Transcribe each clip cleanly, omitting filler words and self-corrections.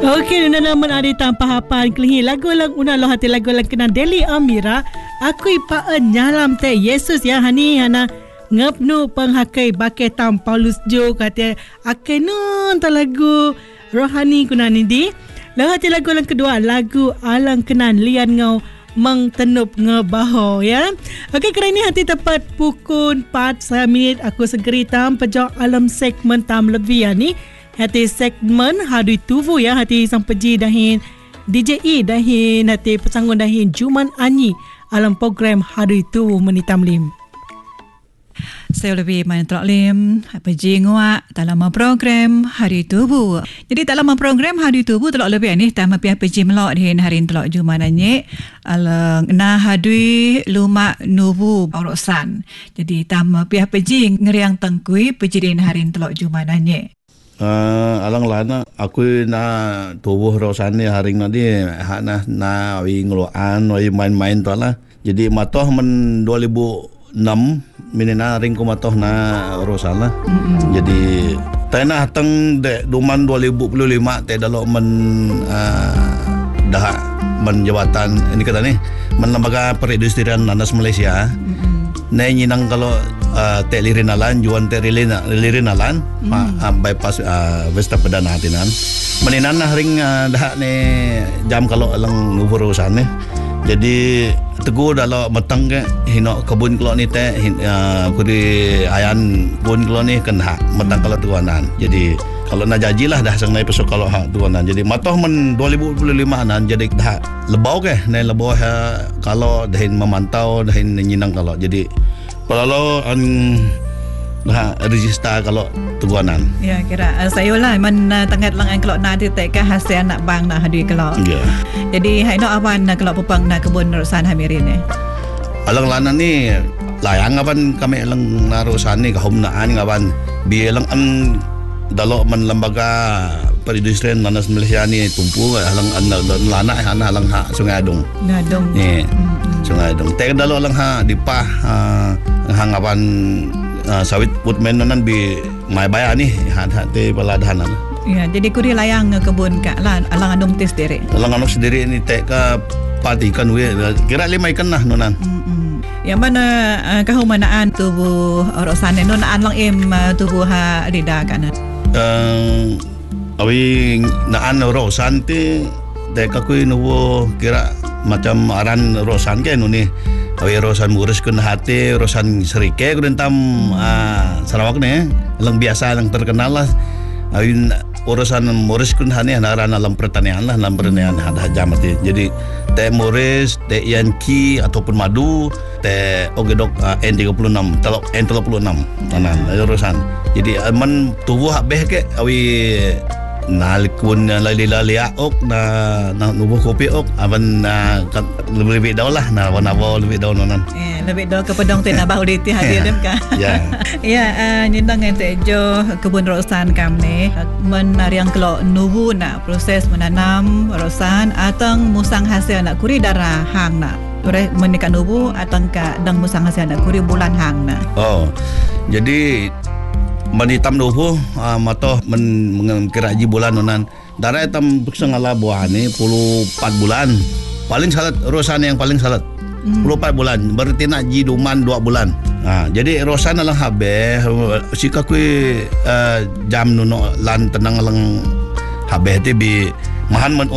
Okey, nuna naman ada tanpa hapan kelingi lagu lang una lo hati lagu lang kena Deli Amira. Aku ipaan nyalam te Yesus ya hani hana ngapnu penghakai bakai tam Paulus Jo kata akai nun ta lagu rohani kunani di. Lah hati lagu lang kedua lagu alang kenan lian ngau mengtenup ngebaho ya. Okey, kerana ini hati tepat pukul 4 minit aku segeri tam pejok alam segmen tam lebih ya ni. Hati segmen Hadui Tuvu ya, hati sang peji dahin DJ E dahin hati pesanggun dahin Juman Anyi alam program Hadui Tuvu menitam lim. Saya lebih main telok lim peji nguak dalam program Hadui Tuvu. Jadi dalam program Hadui Tuvu telok lebih ni tam pihak peji melok dahin hari telok Juman Anyi alang na hadui lumak nuvu orosan. Jadi tam pihak peji ngeriang tengkui peji dahin hari telok Juman Anyi. Alang lana aku na tubuh rosane haring nadi hak na wi ngeluan wi main-main tu lah. Jadi matoh men 2006 minina ring ko matoh na rosana. Jadi tanah teng de duman 2025 te dalok men dah men jabatan ini kata ni men lembaga perindustrian nanas Malaysia. Nai nyinang kalau te lirinalan juan te lirinalan bypass Vesta Perdana hatinan meninan nah ring dah ne jam kalau alang urusan ni. Jadi teguh dalam matang ke hino kebun kalau ni te kuri ayan kebun kalau ni kena matang kalau tuanan. Jadi kalau nak janji lah dah sang naik pesok kalau hak tuanan. Jadi matoh men 2025 nan jadi dah lebau ke nai lebau kalau dahin memantau dahin nyinang kalau jadi kalau dah register kalau tuanan. Ya kira saya lah man tangat lang kalau nak ditek hasil anak bang nak hadui kalau. Ya. Jadi hai no awan kalau pepang nak kebun rusan hamirin ni. Alang lana ni layang aban kami alang narusan ni kahum naan aban bilang dalok man lembaga perindustrian nanas Malaysia ni tumpu alang lana alang hak Sungai Adung. Ngadong. Ni. Sungai Adung. Tek dalok alang hak dipah hang aban sawit putmen nan bi mai baya ni hat te baladahan. Ya, jadi kuri layang kebun kak lah alang andung tes sendiri. Alang andung sendiri ni tek ka patikan we kira 5 ikan lah nunan. Yang mana kahumanaan tubuh orosan nunaan lang tubuh ha rida kan. Awi naan rosan ti tek aku nuwo kira macam aran rosan ke nu ni. Awi rosan murus kun hati rosan serike kun tam Sarawak ni lang biasa lang terkenal lah. Awi urusan Morris kun hani aran alam pertanian lah, alam pertanian ada jamati. Jadi teh Morris, teh Yanki ataupun madu, teh ogedok N36, telok N36 tanan urusan. Jadi man tubuh habeh ke awi nalikun lali ok na nubuh kopi ok aban lebih daw lah na wanawo lebih daw nonan. Lebih daw kepadong teh nabah ulit hadir dem ka. Ya. Ya, nyindang ente jo kebun rosan kam ni menariang kelo nubu na proses menanam rosan atang musang hasil nak kuri darah hang na. Ure menikah nubu atang ka dang musang hasil nak kuri bulan hang na. Oh. Jadi manitam nubu matoh mengkiraji bulan nonan. Darah hitam sengala buah ni 14 bulan. Paling salat rosan yang paling salat. 14 bulan berarti nak jiduman 2 bulan. Jadi rosan alang habeh sika kui jam nuno lan tenang alang habeh ti bi mahan man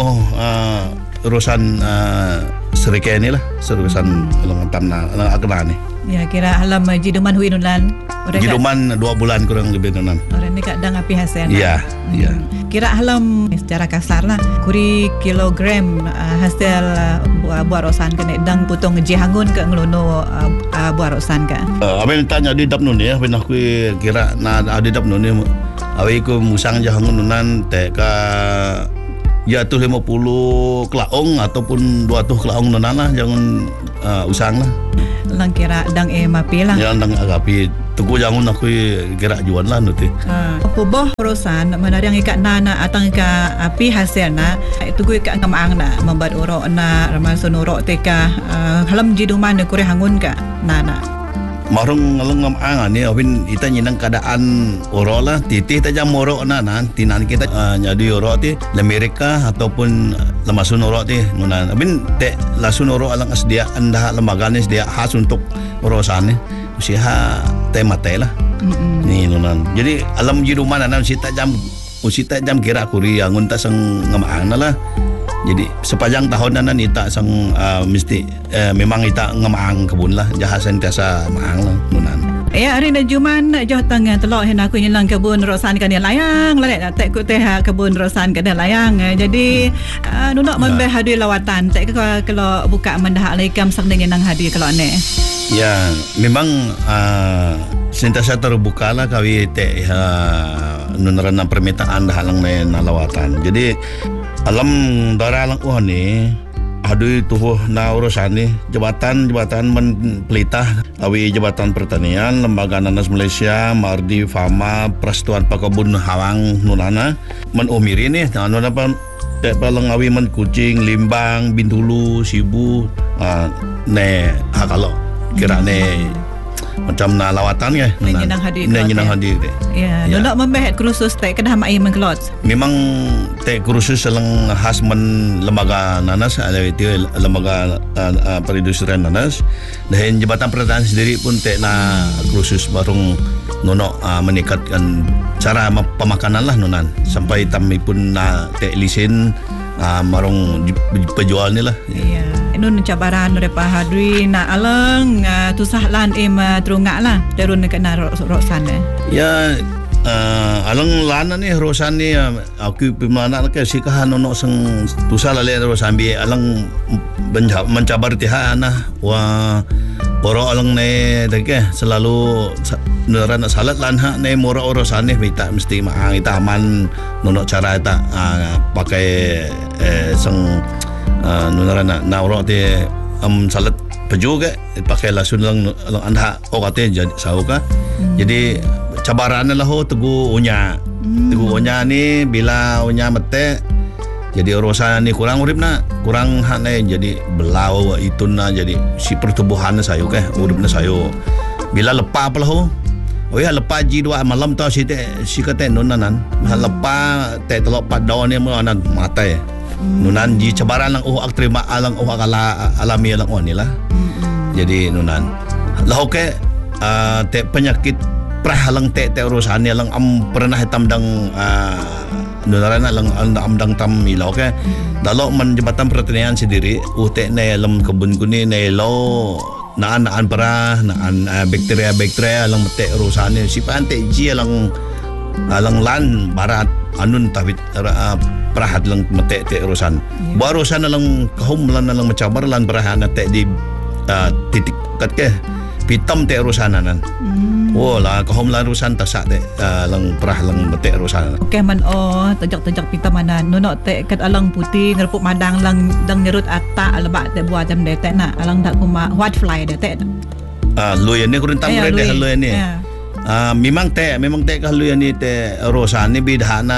rosan serike ni lah serusan alang tamna alang akna ni. Ya kira alam jiduman hui nulan. Jiduman 2 bulan kurang lebih nunan. Orang ni kadang api hasil. Iya, iya. Kira alam secara kasar lah kuri kilogram hasil buah rosan kena dang putong jihangun ke ngelono buah rosan ka. Abang tanya di dap nun ya, ben aku kira na di dap nun ni awi ku musang jihangun nunan tek ka ya tu 50 kelaong ataupun 200 kelaong nunan lah jangan usang lah. Lang kira dang mapi lah. Ya dang agapi tuku jangan aku kira jual lah nanti. Puboh rosan menariang ikat nana atang ka api hasil na itu gue ikat ngamaang na membuat urok na ramasun urok teka halam jiduman kure hangun ka nana. marung ngalung ngam ni abin ita nyinang keadaan oro lah titih tajam oro na tinan kita nyadu oro ti Amerika ataupun lamasun oro ti nunan abin te lasun oro alang asdia anda lembaga ni sedia khas untuk urusan ni usia te mate lah ni nunan jadi alam ji rumah nan usita jam kira kuri angun ta sang ngam lah. Jadi sepanjang tahun nan ita sang mesti memang ita ngamang kebun lah jahat sentiasa maang lah nunan. Ya hari na juman joh tang telok hen aku nyelang kebun rosan kan layang lalek tek ku teh kebun rosan kan layang jadi nunok membeh hadi lawatan tek kalau buka mendah alaikam sang dengan nang hadi kalau ne. Ya memang sentiasa terbuka lah kawi tek nunaran permintaan dah halang ne lawatan. Jadi alam dara alang ni adu tubuh na urusan ni jabatan pelitah awi jabatan pertanian lembaga nanas Malaysia Mardi Fama Persatuan Pakebun Hawang nunana men umiri ni nunana pa palang awi men Kucing Limbang Bintulu Sibu ne hakalo kira ne macam na lawatan ke nyenang hadir ya ndak membeh kursus tek kedah mai mengkelot memang tek kursus selang khas men lembaga nanas itu lembaga perindustrian nanas dan jabatan pertanian sendiri pun tek na kursus barung nono meningkatkan cara pemakanan lah nunan sampai kami pun na tek lisen marung penjual ni lah ya nun cabaran repa hadri na alang tusah lan terungak lah darun kena rosan ya alang lana ni rosan ni aku pimana ke sikahan nono sang tusah lale rosan bi alang mencabar tihana wa oro alang ne deke selalu neran salat lan ha ne moro urusan ni kita mesti maang kita aman nono cara kita pakai sang nunaran na oro te salat peju ke pakai lasun lang anda okate jadi sauka jadi cabaran lah teguh unya ni bila unya mete jadi urusan ni kurang urip na kurang hane jadi belau itu na jadi si pertumbuhan sayu ke urip na sayu bila lepa apa lah lepa ji dua malam tu si kata nunanan lepa te telok padau ni mo anan mata nunan ji cabaran lang terima alang alami alang ni lah jadi nunan lah ke te penyakit prahalang te urusan ni lang pernah hitam dang nunaran lang dang tam ilaw ke dalo man jabatan pertanian sendiri te ne alam kebun kuni ne lo naan perah naan bakteria lang mate urusan ni si pante ji alang lan barat anun tabit perahat lang mate urusan barusan lang kahum lan lang macabar lan perahan te di titik kat ke pitam te urusan nan lah kahum lan urusan tasak te lang perah lang mate urusan okey man tajak pitam mana nono te kat alang putih ngerpuk madang lang dang nyerut atak alba te buat jam de te na alang dak kuma white fly de te luy ni kurang tam de luy ni memang te kalau yang ni te rosan ni bidhana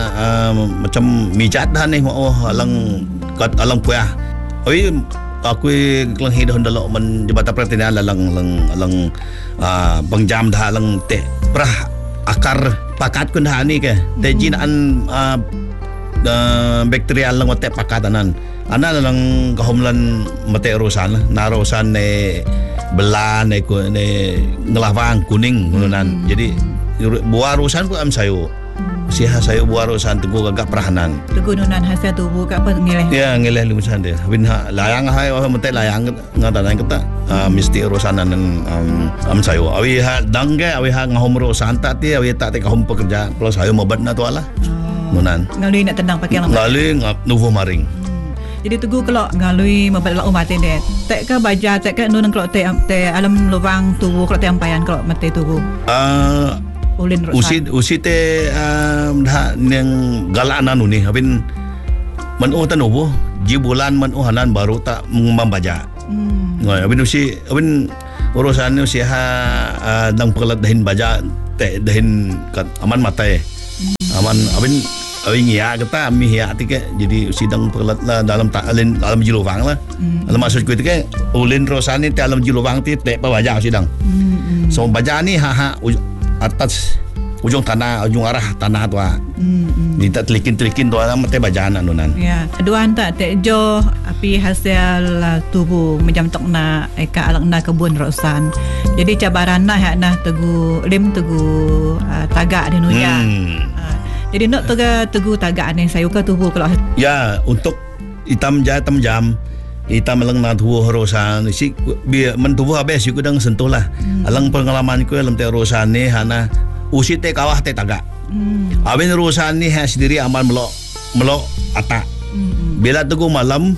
macam mijat dah ni alang kat alang puah oi aku kelang hidup dalok men jabatan pertanian alang pengjam dah alang te prah akar pakat kun dah ni ke te jinaan bakteria alang te pakatanan ana alang kahomlan mate rosan na rosan ne belan ne ngelawang kuning nunan jadi buah rosan pun am sayo siha sayo buah rosan teguh gagak perahanan teguh nunan hasil tubuh ka apa ngeleh ya ngeleh lumusan dia bin layang hai mate layang ngatanan kita mesti rosanan am sayo awi ha dangge awi ha ngahom rosan tak ti awi tak te kahom pekerja plus sayo mobat na tu ala nunan ngalui nak tenang pakai lang ngalui nuvo maring jadi teguh kalau ngalui mabal umat ini tek ke baja tek ke nun kalau te alam lubang tubuh kalau te ampayan kalau mate tubuh ulin usi te dah neng galanan ni habin man tanubuh ji bulan man hanan baru tak membaja ngoi habin usi habin urusan usi dang pelat dahin baja te dahin kat aman mate aman habin awing ya kita mi ya tike jadi sidang perlat lah dalam dalam jilowang lah. Maksud ku tike ulin rosani dalam jilowang ti te pawaja sidang. So baja ni atas ujung tanah, ujung arah tanah tu Di tak telikin-telikin tu mate baja nunan. Ya, aduan tak jo api hasil tubuh macam tok na eka alang na kebun rosan. Jadi cabaran na tegu tagak di nuya. Jadi nak tegu tagak ni saya ke tubuh kalau ya untuk hitam jam hitam lang na tubuh rosan si bi men tubuh habis aku dang sentuh lah. Alang pengalaman ku dalam te rosan ni hana usi te kawah te tagak. Abin rosan ni sendiri aman melok atak. Bila tegu malam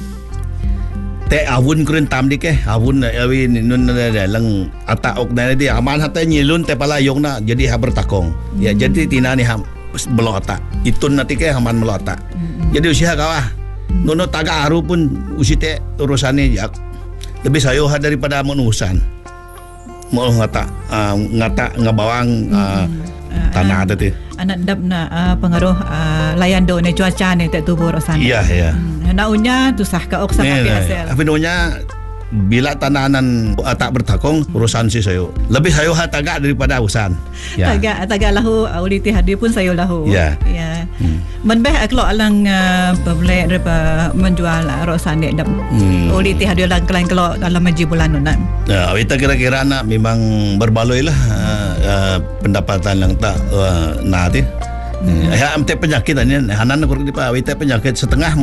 te awun kurin tam dik awun awin nun lang atak ok na di aman hata nyilun te pala yung na jadi ha bertakong. Ya jadi tina ni melok atak. Itun nanti ke aman melok atak. Jadi usia kawah. Nono tagak haru pun usi te urusan ni lebih sayuh daripada menusan. Mau ngata ngabawang tanah tu. Anak dap na pengaruh layan do ni cuaca ni tak tubuh rosan. Iya. Naunya tu sah ka ok sama hasil. Apa namanya bila tananan tak bertakong urusan si sayo. Lebih sayuh tagak daripada urusan. Ya. Tagak lahu uliti hadir pun sayuh lahu. Ya. Menbeh kalau alang pembeli daripada menjual rosan ni dap uliti hadir lang kelain kalau dalam haji bulan nunan. Ya, kita kira-kira nak memang berbaloi lah pendapatan yang tak nanti. Ya, amte penyakit ni hanan kurang di pa awita penyakit setengah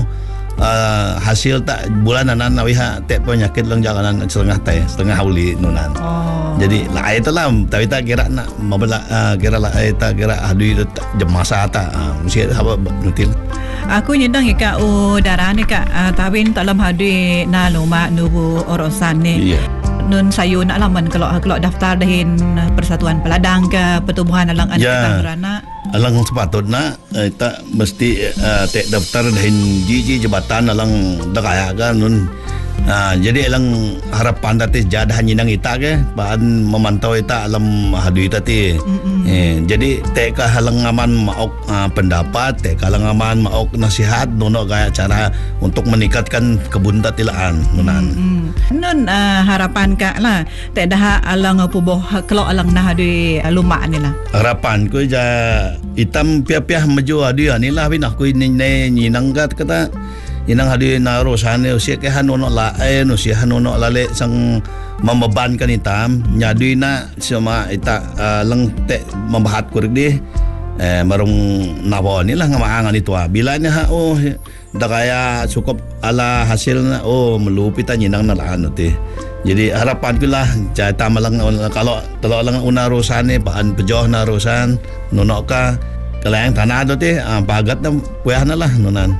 hasil tak bulanan nawiha tek penyakit lang jalanan setengah uli nunan. Jadi lah itulah tapi tak kira nak mabala kira lah tak kira hadu jemasa tak mesti apa nutil. Aku nyedang ika darah ni kak tawin dalam hadu na luma nubu orosan ni. Nun sayu nak laman kalau daftar dahin Persatuan Peladang ke pertubuhan alang anak beranak. Alang sepatutnya tak mesti tek daftar dahin jiji jabatan alang dakaya kan nun. Jadi alang harapan tadi jadah nyinang ita ke paan memantau ita alam hadu ita ti. Jadi tek halang aman maok pendapat, tek halang aman maok nasihat nono gaya cara untuk meningkatkan kebun tatilaan nunan. Nun harapan kak lah tek dah alang puboh kalau alang nah hadu lumak ni lah. Harapan ku hitam piah-piah maju hadu ni lah bin aku nyinang kata inang hadi na rosan usia ke hanono lain usia hanono lale sang membebankan hitam nyadui na sama ita leng te membahat kurik di marung nawo ni lah ngamaangan itu bila ni dah kaya cukup ala hasil na melupita nyinang na laan ti. Jadi harapan ko lah jata malang kalau lang una rosan ni paan pejoh na rosan nono ka kalayang tanah do ti pagat na puyah na lah nonan.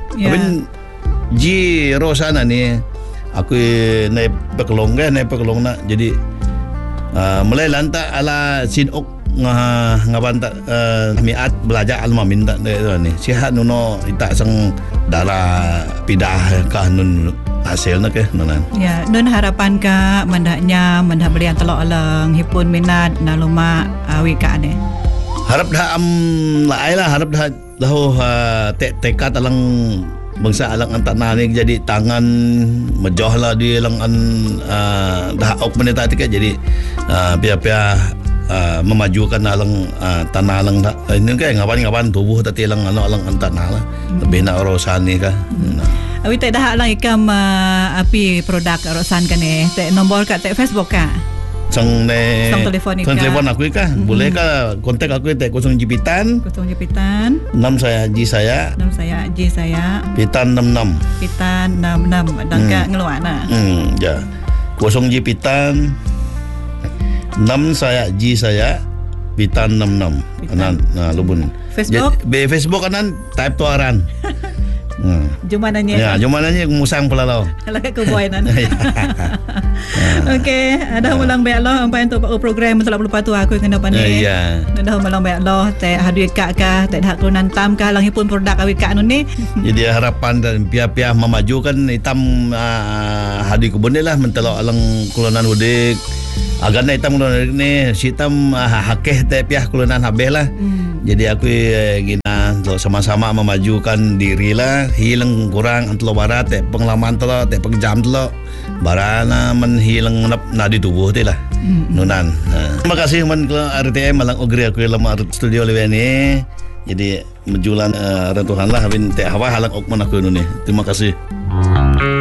Ji rosana ni aku naik pekelong na jadi mulai lantak ala sinok ngabanta miat belajar alma minta ni sihat nuno ita sang darah pidah kah nun hasil nak ke nunan. Ya, nun harapan ka mandaknya mendah belian telok alang hipun minat naluma awi ka ni. Harap dah laai lah harap dah lahu tekad alang bangsa alang ang tanah ni jadi tangan mejoh lah dia alang dah ok menita tiga jadi pia-pia memajukan alang tanah alang ini kan ngapan tubuh tadi alang tanah lah lebih nak urusan ni kah. Awi tak dah alang ikam api produk urusan kan ni tak nombor kat tak Facebook kah? Sang telefon aku kah? Boleh kah kontak aku tek 0 Jipitan 6 saya G saya Pitan 66 dan ka ngeluar na. Ya. 0 Jipitan 6 saya G saya Pitan 66. Anan lubun. Facebook? Facebook kanan type tu aran. Jumpa nanya. Ya, jumpa nanya musang pelalau. Kalau ke boy nan. Okey, ada ulang baik Allah apa untuk program salah lupa tu aku kena pandai. Ya. Dah ulang baik Allah tak hadu kak ka tak hak kelunan tam ka lang hipun produk awi kak ni. Jadi harapan dan pihak-pihak memajukan hitam hadu kebun ni lah mentelok alang kelunan udik. Agaknya hitam kelunan ni hitam hakeh tak pihak kelunan habis lah. Jadi aku gina sama-sama memajukan diri lah hilang kurang antlo barat pengalaman telo pengjam telo barana men hilang nadi tubuh ti lah. Nunan. Terima kasih man ke RTM malang ogri aku lama studio lewe ni. Jadi menjulan Tuhan lah habin teh hawa halang okman aku ni. Terima kasih.